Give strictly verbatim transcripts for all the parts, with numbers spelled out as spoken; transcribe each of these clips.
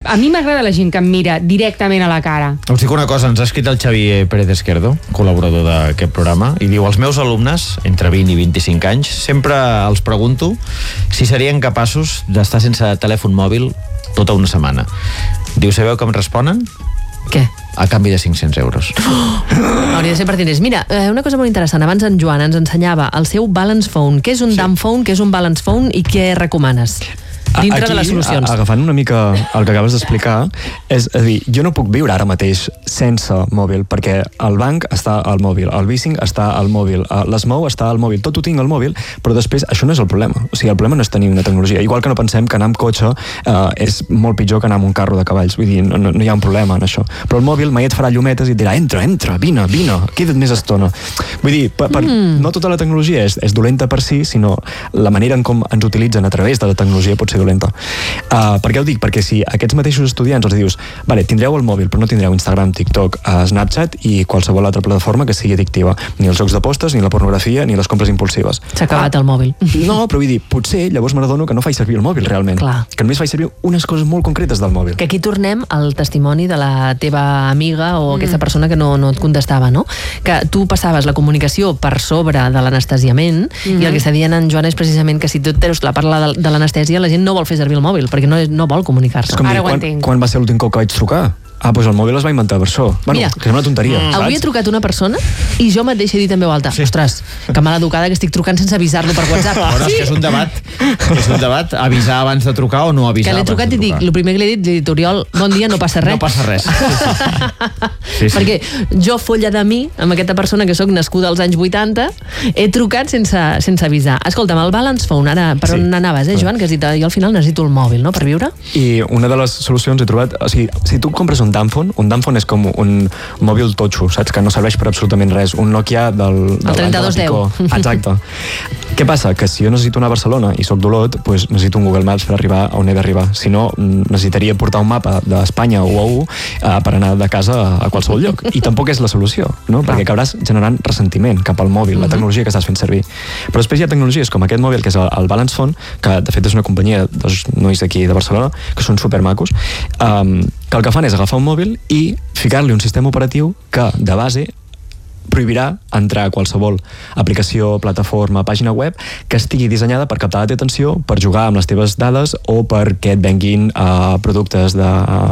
a mi m'agrada la gent que em mira directament a la cara. Us dic una cosa, ens ha escrit el Xavier Pérez Esquerdo, col·laborador d'aquest programa, i diu, els meus alumnes, entre vint i vint-i-cinc anys, sempre els pregunto si serien capaços d'estar sense telèfon mòbil tota una setmana. Diu, sabeu com responen? Què? A canvi de cinc-cents euros. Oh! Hauria de ser per diners. Mira, eh, una cosa molt interessant. Abans en Joan ens ensenyava el seu balance phone. Què és un sí. dumb phone, què és un balance phone i què recomanes? Dintre Aquí, de les solucions. Agafant una mica el que acabes d'explicar, és a dir, jo no puc viure ara mateix sense mòbil, perquè el banc està al mòbil, el bicing està al mòbil, l'Smou està al mòbil, tot ho tinc al mòbil, però després això no és el problema. O sigui, el problema no és tenir una tecnologia. Igual que no pensem que anar amb cotxe eh, és molt pitjor que anar amb un carro de cavalls. Vull dir, no, no, no hi ha un problema en això. Però el mòbil mai et farà llumetes i et dirà, entra, entra, vine, vine, queda't més estona. Vull dir, per, per, mm. no tota la tecnologia és, és dolenta per si, sinó la manera en com ens utilitzen a través de la tecnologia pot ser dolenta. Uh, per què ho dic? Perquè si aquests mateixos estudiants els dius, vale, tindreu el mòbil però no tindreu Instagram, TikTok, uh, Snapchat i qualsevol altra plataforma que sigui addictiva, ni els jocs d'apostes, ni la pornografia, ni les compres impulsives. S'ha acabat ah, el mòbil. No, però vull dir, potser llavors m'adono que no faig servir el mòbil realment. Clar. Que només faig servir unes coses molt concretes del mòbil. Que aquí tornem al testimoni de la teva amiga o mm. aquesta persona que no, no et contestava, no? Que tu passaves la comunicació per sobre de l'anestesiament mm. i el que està dient en Joan és precisament que si tu treus la parla de, de l'anestèsia, la gent no vol fer servir el mòbil perquè no, no vol comunicar-se. És com dir, quan, quan va ser l'últim cop que vaig trucar? Ah, doncs el mòbil es va inventar per això. Bueno, Mira, que és una tonteria, mm. saps? Avui he trucat una persona i jo mateixa he dit en veu alta, sí. Ostres, que mala educada que estic trucant sense avisar-lo per WhatsApp. Bueno, sí. És que és un debat, és un debat, avisar abans de trucar o no avisar. Que l'he trucat i dic, el primer que l'he dit, li he dit, Oriol, bon dia, no passa res. No passa res. Sí, sí. Sí, sí. Perquè jo, folla de mi, amb aquesta persona que sóc nascuda als anys vuitanta, he trucat sense, sense avisar. Escolta'm, el balance phone, ara, per sí. on anaves, eh, Joan? Que has dit, jo al final necessito el mòbil, no?, per viure. I una de les solucions he trobat, o sigui, si tu compres un dumb phone, un dumb phone és com un mòbil totxo, saps? Que no serveix per absolutament res. Un Nokia del... del el trenta-dos deu. Exacte. Què passa? Que si jo necessito anar a Barcelona i sóc d'Olot, doncs necessito un Google Maps per arribar a on he d'arribar. Si no, necessitaria portar un mapa d'Espanya o a U eh, per anar de casa a, a qualsevol lloc. I tampoc és la solució, no? Perquè acabaràs generant ressentiment cap al mòbil, la tecnologia que estàs fent servir. Però després hi ha tecnologies com aquest mòbil, que és el, el Balance Phone, que de fet és una companyia dels nois d'aquí de Barcelona, que són supermacos, um, que el que fan és agafar un mòbil i ficar-li un sistema operatiu que, de base, prohibirà entrar a qualsevol aplicació, plataforma, pàgina web que estigui dissenyada per captar la teva atenció, per jugar amb les teves dades o perquè et venguin uh, productes de,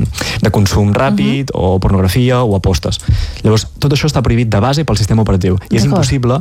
de consum ràpid uh-huh. o pornografia o apostes. Llavors, tot això està prohibit de base pel sistema operatiu i és impossible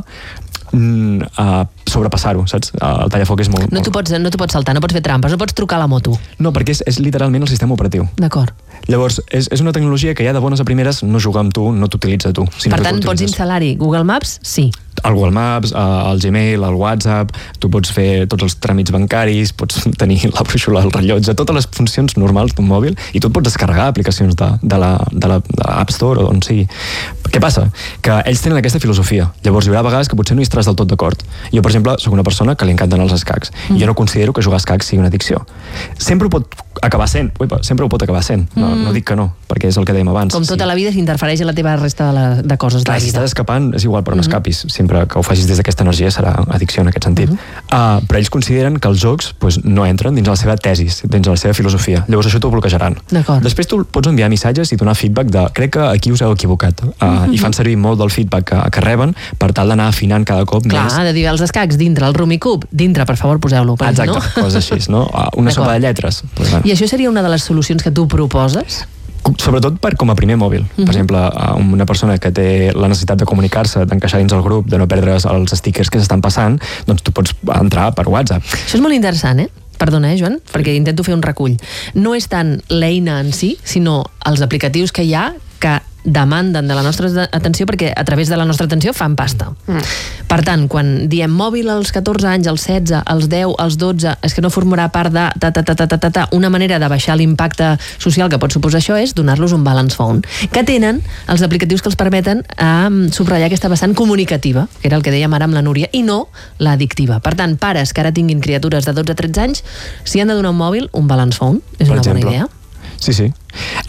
mm, uh, sobrepassar-ho, saps? Uh, el tallafoc és molt... No t'ho pots, no t'ho pots saltar, no pots fer trampes, no pots trucar a la moto. No, perquè és, és literalment el sistema operatiu. D'acord. Llavors, és, és una tecnologia que ja de bones a primeres no juga amb tu, no t'utilitza tu. Per tant, pots instal·lar-hi Google Maps? Sí. El Google Maps, el Gmail, el WhatsApp, tu pots fer tots els tràmits bancaris, pots tenir la brúixola, el rellotge, totes les funcions normals d'un mòbil, i tu et pots descarregar aplicacions de, de, la, de, la, de l'App Store o d'on sigui. Què passa? Que ells tenen aquesta filosofia. Llavors hi haurà vegades que potser no hi estaràs del tot d'acord. Jo, per exemple, sóc una persona que li encanten els escacs. Mm. I jo no considero que jugar a escacs sigui una addicció. Sempre ho pot acabar sent, uipa, sempre ho pot acabar sent. No, mm. no dic que no, perquè és el que dèiem abans. Com tota sí. la vida s'interfereix en la teva resta de, la, de coses Clar, de la vida. Si estàs escapant, és igual per on mm-hmm. escapis. Sempre que ho facis des d'aquesta energia serà addicció en aquest sentit. Mm-hmm. Uh, però ells consideren que els jocs pues, no entren dins la seva tesis, dins la seva filosofia. Llavors això t'ho bloquejaran. Després tu pots enviar missatges i donar feedback de crec que aquí us heu equivocat. Uh, mm-hmm. I fan servir molt del feedback que, que reben per tal d'anar afinant cada cop Clar, més. Clar, de dir els escacs dintre, el Rumicube, dintre, per favor, poseu-lo. Per Exacte, no? coses així, no? Uh, una sopa de lletres. Pues, bueno. I això seria una de les solucions que tu proposes? Sobretot per com a primer mòbil. Uh-huh. Per exemple, una persona que té la necessitat de comunicar-se, d'encaixar dins el grup, de no perdre els stickers que s'estan passant, doncs tu pots entrar per WhatsApp. Això és molt interessant, eh? Perdona, eh, Joan, perquè intento fer un recull. No és tant l'eina en si, sinó els aplicatius que hi ha que demanden de la nostra atenció perquè a través de la nostra atenció fan pasta. Mm. Per tant, quan diem mòbil als catorze anys, als setze, als deu, als dotze, és que no formarà part de ta, ta, ta, ta, ta, ta, ta. Una manera de baixar l'impacte social que pot suposar això és donar-los un balance phone, que tenen els aplicatius que els permeten a subratllar aquesta vessant comunicativa, que era el que dèiem ara amb la Núria, i no l'addictiva. Per tant, pares que ara tinguin criatures de dotze a tretze anys, si han de donar un mòbil, un balance phone, és per una exemple. bona idea. Sí, sí.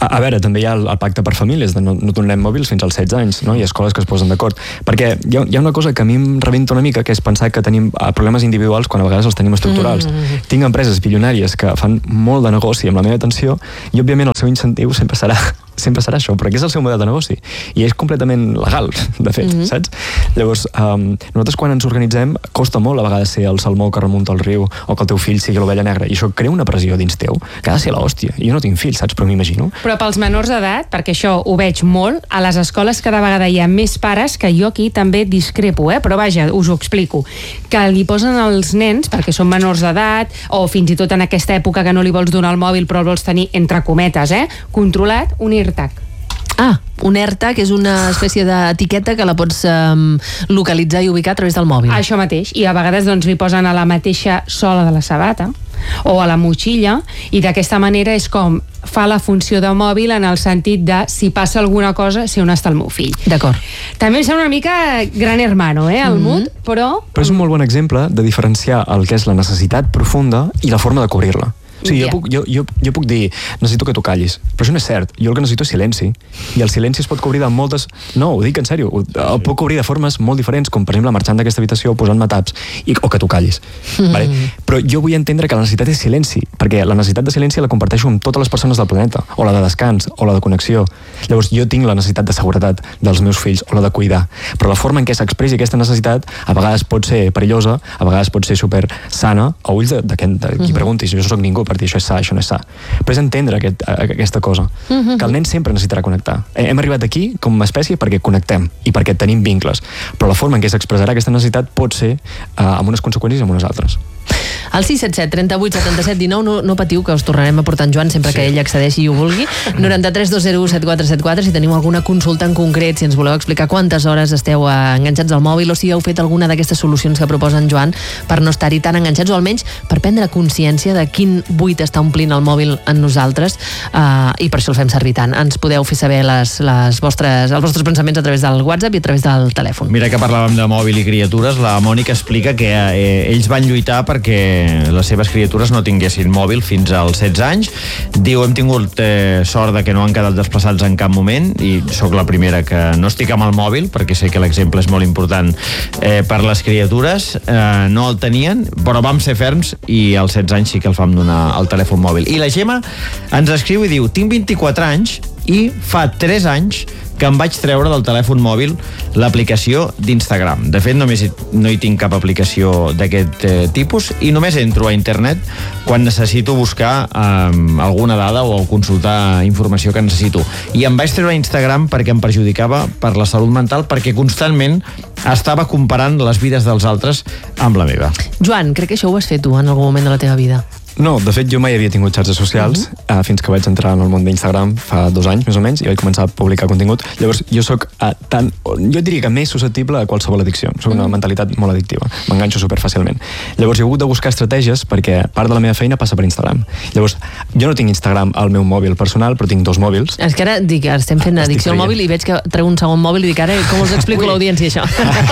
A, a veure, també hi ha el, el pacte per famílies, de no, no donem mòbils fins als setze anys, no? Hi ha escoles que es posen d'acord. Perquè hi ha, hi ha una cosa que a mi em rebenta una mica, que és pensar que tenim problemes individuals quan a vegades els tenim estructurals. Mm-hmm. Tinc empreses bilionàries que fan molt de negoci amb la meva atenció i, òbviament, el seu incentiu sempre serà sempre serà això, perquè és el seu model de negoci i és completament legal, de fet, mm-hmm. saps? Llavors, um, nosaltres quan ens organitzem costa molt a vegades ser el salmó que remunta el riu o que el teu fill sigui l'ovella negra, i això crea una pressió dins teu que ha de ser l'hòstia. Jo no tinc fills, saps? Però m'imagino. Però pels menors d'edat, perquè això ho veig molt, a les escoles cada vegada hi ha més pares, que jo aquí també discrepo, eh? Però vaja, us ho explico, que li posen els nens, perquè són menors d'edat, o fins i tot en aquesta època que no li vols donar el mòbil però el vols tenir, entre cometes, eh? controlat, un AirTag. Ah, un AirTag és una espècie d'etiqueta que la pots um, localitzar i ubicar a través del mòbil. Això mateix, i a vegades doncs, li posen a la mateixa sola de la sabata o a la motxilla, i d'aquesta manera és com fa la funció de mòbil en el sentit de si passa alguna cosa, sé on està el meu fill. D'acord. També em sembla una mica gran hermano, eh, el mm-hmm. mut, però... Però és un molt bon exemple de diferenciar el que és la necessitat profunda i la forma de cobrir-la. O sigui, jo, puc, jo, jo, jo puc dir, necessito que tu callis, però això no és cert. Jo el que necessito és silenci. I el silenci es pot cobrir de moltes... No, ho dic en sèrio. El puc cobrir de formes molt diferents, com per exemple marxant d'aquesta habitació o posant-me taps, i, o que tu callis. Mm. Vale? Però jo vull entendre que la necessitat és silenci, perquè la necessitat de silenci la comparteixo amb totes les persones del planeta, o la de descans, o la de connexió. Llavors jo tinc la necessitat de seguretat dels meus fills, o la de cuidar. Però la forma en què s'expressi aquesta necessitat a vegades pot ser perillosa, a vegades pot ser super sana, a ulls de, de, de, de qui preguntis. Jo soc ningú per dir això és sa, això no és sa. Però és entendre aquest, aquesta cosa, mm-hmm. que el nen sempre necessitarà connectar. Hem arribat aquí com a espècie perquè connectem i perquè tenim vincles, però la forma en què s'expressarà aquesta necessitat pot ser uh, amb unes conseqüències i amb unes altres. Al sis set set, trenta-vuit, setanta-set, dinou, no, no patiu, que us tornarem a portar en Joan sempre sí. que ell accedeixi i ho vulgui. noranta-tres dos zero u set quatre set quatre, si teniu alguna consulta en concret, si ens voleu explicar quantes hores esteu enganxats al mòbil o si heu fet alguna d'aquestes solucions que proposa en Joan per no estar-hi tan enganxats, o almenys per prendre consciència de quin buit està omplint el mòbil en nosaltres, uh, i per això el fem servir tant. Ens podeu fer saber les, les vostres, els vostres pensaments a través del WhatsApp i a través del telèfon. Mira que parlàvem de mòbil i criatures, la Mònica explica que eh, ells van lluitar perquè les seves criatures no tinguessin mòbil fins als setze anys. Diu, hem tingut eh, sort de que no han quedat desplaçats en cap moment, i sóc la primera que no estic amb el mòbil, perquè sé que l'exemple és molt important eh, per les criatures. Eh, no el tenien, però vam ser ferms i als setze anys sí que el vam donar al telèfon mòbil. I la Gemma ens escriu i diu, tinc vint-i-quatre anys i fa tres anys que em vaig treure del telèfon mòbil l'aplicació d'Instagram. De fet, només hi, no hi tinc cap aplicació d'aquest eh, tipus, i només entro a internet quan necessito buscar eh, alguna dada o consultar informació que necessito. I em vaig treure Instagram perquè em perjudicava per la salut mental, perquè constantment estava comparant les vides dels altres amb la meva. Joan, crec que això ho vas fer tu en algun moment de la teva vida. No, de fet jo mai havia tingut xarxes socials, uh-huh. uh, fins que vaig entrar en el món d'Instagram fa dos anys més o menys, i vaig començar a publicar contingut. Llavors jo soc uh, tan, jo diria que més susceptible a qualsevol addicció. Soc una mentalitat molt addictiva, m'enganxo superfàcilment. Llavors jo he hagut de buscar estratègies perquè part de la meva feina passa per Instagram. Llavors jo no tinc Instagram al meu mòbil personal, però tinc dos mòbils. És que ara dic, estem fent addicció al mòbil i veig que treu un segon mòbil i dic, ara com us explico a l'audiència això?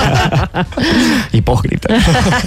Hipòcrita.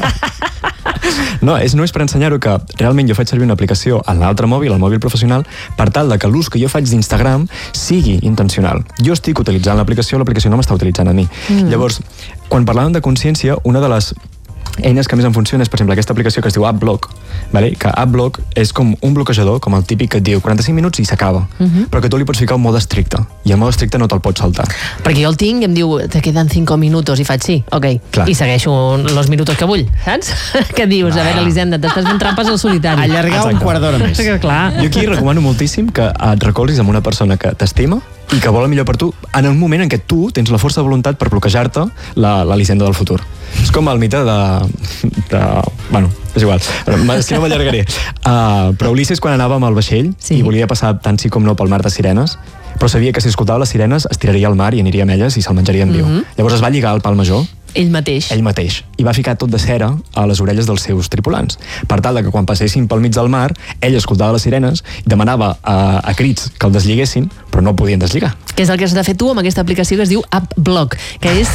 No, és, no és per ensenyar-ho que realment jo faig servir una aplicació en l'altre mòbil, el mòbil professional, per tal de que l'ús que jo faig d'Instagram sigui intencional. Jo estic utilitzant l'aplicació, l'aplicació no m'està utilitzant a mi. Mm. Llavors, quan parlàvem de consciència, una de les eines que més em funciona és, per exemple, aquesta aplicació que es diu AppBlock, vale? Que AppBlock és com un bloquejador, com el típic que et diu quaranta-cinc minuts i s'acaba, uh-huh. però que tu li pots ficar un mode estricte, i el mode estricte no te'l pots saltar. Perquè jo el tinc i em diu, te queden cinco minutos, i faig sí, ok, Clar. I segueixo los minutos que vull, saps? Què dius? Ah. A veure, Elisenda, t'estàs fent trampes al solitari. Allargar Exacte. un quart d'hora més. Clar. Jo aquí recomano moltíssim que et recolzis amb una persona que t'estima i que vol el millor per tu en el moment en què tu tens la força de voluntat per bloquejar-te l'Elisenda del futur. És com el mite de... de bueno, és igual, si no m'allargaré. Uh, però Ulisses, quan anava amb el vaixell sí. i volia passar tant sí com no pel mar de sirenes, però sabia que si escoltava les sirenes es tiraria al mar i aniria amb elles i se'l menjaria en viu. Mm-hmm. Llavors es va lligar al pal major. Ell mateix. Ell mateix. I va ficar tot de cera a les orelles dels seus tripulants. Per tal que quan passessin pel mig del mar, ell escoltava les sirenes i demanava a, a crits que el desliguessin, però no podien deslligar. Que és el que has de fer tu amb aquesta aplicació que es diu AppBlock, que és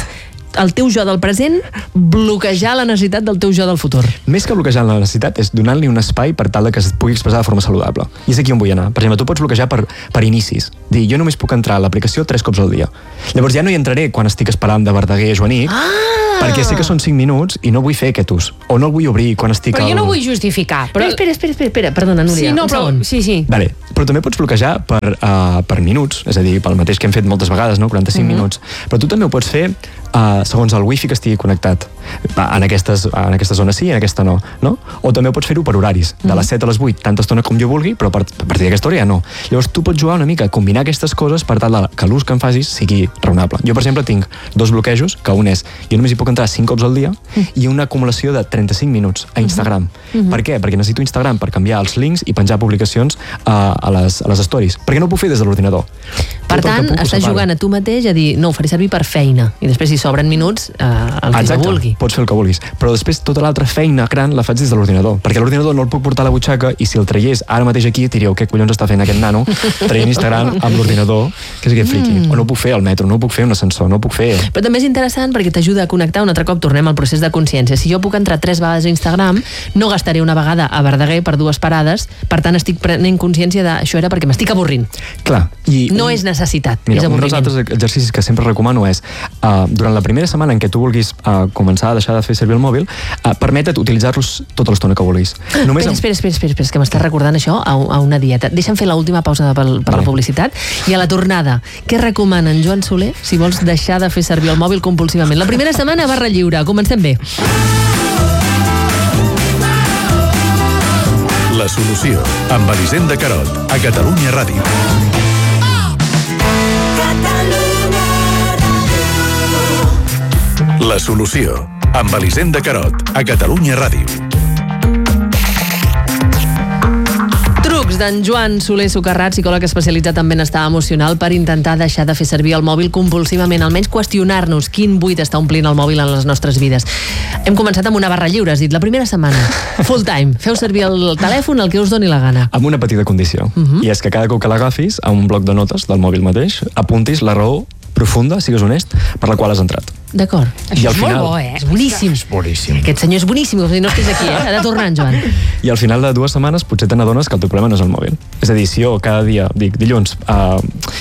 el teu jo del present bloquejar la necessitat del teu jo del futur. Més que bloquejar la necessitat és donant-li un espai per tal de que es pugui expressar de forma saludable. I és aquí on vull anar. Per exemple, tu pots bloquejar per, per inicis. Dir, jo només puc entrar a l'aplicació tres cops al dia. Llavors ja no hi entraré quan estic esperant de Verdaguer o Joanic, ah! perquè sé que són cinc minuts i no vull fer aquest ús. O no el vull obrir quan estic... Però al... jo no vull justificar. Però... Espera, espera, espera, espera. Perdona, Núria, sí, no, un però... segon. Sí, sí. Vale. Però també pots bloquejar per, uh, per minuts, és a dir, pel mateix que hem fet moltes vegades, no? quaranta-cinc mm-hmm. minuts. Però tu també ho pots fer uh, segons el wifi que estigui connectat. En, aquestes, en aquesta zona sí, en aquesta no. no? O també ho pots fer-ho per horaris, de les set a les vuit, tanta estona com jo vulgui, però per, a partir d'aquesta hora ja no. Llavors tu pots jugar una mica, combinar aquestes coses per tal de que l'ús que em facis sigui raonable. Jo, per exemple, tinc dos bloquejos, que un és, jo només hi puc entrar cinc cops al dia i una acumulació de trenta-cinc minuts a Instagram. Mm-hmm. Per què? Perquè necessito Instagram per canviar els links i penjar publicacions uh, a, les, a les stories. Perquè no ho puc fer des de l'ordinador. Per Tot tant, estàs jugant a tu mateix a dir, no, ho faré servir per feina. I després, si sobren minuts, eh, el que Exacte, jo vulgui. Pots fer el que vulguis. Però després tota l'altra feina gran la faig des de l'ordinador. Perquè l'ordinador no el puc portar a la butxaca i si el traiés ara mateix aquí, diríeu, què collons està fent aquest nano traient Instagram amb l'ordinador, que és aquest friqui. Mm. O no ho puc fer al metro, no ho puc fer un ascensor, no ho puc fer... Però també és interessant perquè t'ajuda a connectar un altre cop, tornem al procés de consciència. Si jo puc entrar tres vegades a Instagram, no gastaré una vegada a Verdaguer per dues parades, per tant estic prenent consciència de això era perquè m'estic avorrint. Clar. I no un... és necessitat, Mira, és avorriment. un dels altres exercicis que sempre recomano és, uh, durant la primera setmana en què tu vulguis uh, començar a deixar de fer servir el mòbil, uh, permetet utilitzar-los tota l'estona que vulguis. Només espera, amb... espera, espera, espera, espera, que m'estàs recordant això a, a una dieta. Deixa'm fer l'última pausa per, per vale. la publicitat i a la tornada, què recomana en Joan Soler si vols deixar de fer servir el mòbil compulsivament? La primera setmana, barra lliure. Comencem bé. La solució, amb Elisenda Carot, a Catalunya Ràdio. La solució, amb Elisenda Carot, a Catalunya Ràdio. Trucs d'en Joan Soler Socarrat, psicòleg especialitzat en benestar emocional, per intentar deixar de fer servir el mòbil compulsivament, almenys qüestionar-nos quin buit està omplint el mòbil en les nostres vides. Hem començat amb una barra lliure, has dit, la primera setmana, full time, feu servir el telèfon el que us doni la gana. Amb una petita condició, uh-huh. i és que cada cop que l'agafis, a un bloc de notes del mòbil mateix, apuntis la raó profunda, sigues honest, per la qual has entrat. D'acord. Això és molt bo, eh? És boníssim. És boníssim. Aquest senyor és boníssim, si no estàs aquí, eh? Ha de tornar en Joan. I al final de dues setmanes potser te n'adones que el teu problema no és el mòbil. És a dir, si jo cada dia dic, dilluns, uh,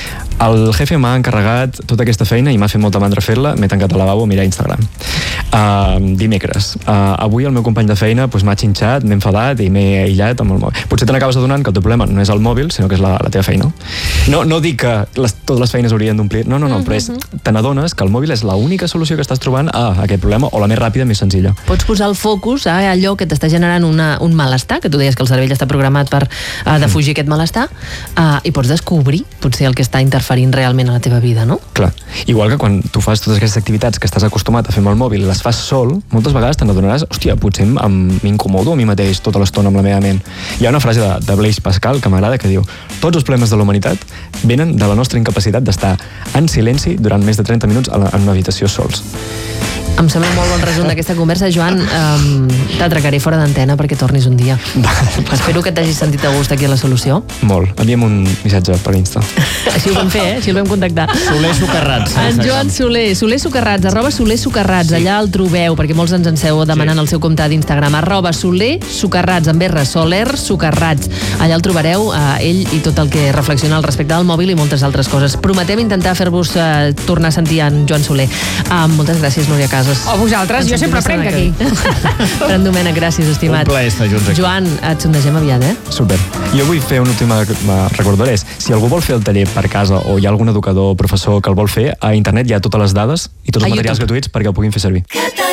el jefe m'ha encarregat tota aquesta feina i m'ha fet molta mandra fer-la, m'he tancat al lavabo a mirar Instagram. Uh, dimecres, uh, avui el meu company de feina pues, m'ha xinxat, m'he enfadat i m'he aïllat amb el mòbil. Potser te n'acabes adonant que el teu problema no és el mòbil, sinó que és la, la teva feina. No, no dic que les, totes les feines haurien d'omplir, no, no, no, però és, te n'adones que el mòbil és l'única solució que estàs trobant a aquest problema, o la més ràpida, més senzilla. Pots posar el focus a allò que t'està generant una, un malestar, que tu deies que el cervell està programat per uh, defugir mm. aquest malestar, uh, i pots descobrir potser el que està interferint realment a la teva vida, no? Clar. Igual que quan tu fas totes aquestes activitats que estàs acostumat a fer amb el mòbil i les fas sol, moltes vegades te n'adonaràs, hòstia, potser m'incomodo a mi mateix tota l'estona amb la meva ment. Hi ha una frase de, de Blaise Pascal que m'agrada que diu: tots els problemes de la humanitat venen de la nostra incapacitat d'estar en silenci durant més de trenta minuts en una habitació sols. Em sembla molt bon resum d'aquesta conversa. Joan, um, t'atracaré fora d'antena perquè tornis un dia. Espero que t'hagis sentit a gust aquí a La Solució. Molt. Envia'm un missatge per Insta. Així ho vam fer, eh? Així el vam contactar. Soler Socarrats. En Joan Soler, Soler Socarrats, arroba Soler Socarrats, allà el trobeu, perquè molts ens en seu demanant sí. el seu compte d'Instagram, arroba Soler Socarrats, amb R, Soler Socarrats. Allà el trobareu, eh, ell i tot el que reflexiona al respecte del mòbil i moltes altres coses. Prometem intentar fer-vos eh, tornar a sentir en Joan Soler. Uh, moltes gràcies, Núria Casas. O vosaltres, jo sempre prenc aquí. Fran Domènech, gràcies, estimat. Un plaer estar junts aquí. Joan, et sondegem aviat, eh? Super. Jo vull fer una última recordadora. Si algú vol fer el taller per casa o hi ha algun educador o professor que el vol fer, a internet hi ha totes les dades i tots els A materials YouTube. gratuïts perquè el puguin fer servir.